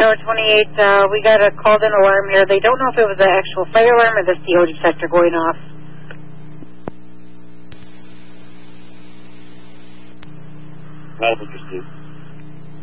Tower 28, we got a called in alarm here. They don't know if it was the actual fire alarm or the CO detector going off. I'll be Steve.